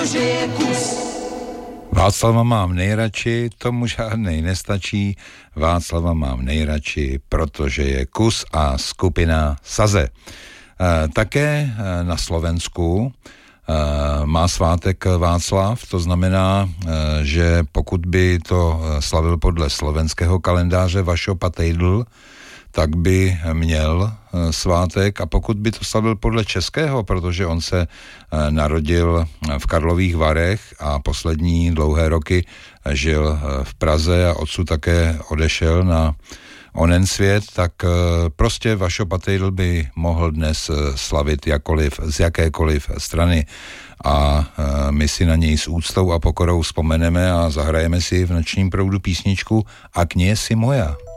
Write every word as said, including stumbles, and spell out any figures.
Václava mám nejradši, tomu žádnej nestačí. Václava mám nejradši, protože je kus a skupina Saze. E, také e, na Slovensku e, má svátek Václav, to znamená, e, že pokud by to slavil podle slovenského kalendáře Vašo Patejdl, tak by měl svátek, a pokud by to slavil podle českého, protože on se narodil v Karlových Varech a poslední dlouhé roky žil v Praze a odsud také odešel na onen svět, tak prostě Vašo Patejdl by mohl dnes slavit jakoliv, z jakékoliv strany, a my si na něj s úctou a pokorou vzpomeneme a zahrajeme si v nočním proudu písničku A knie si moja.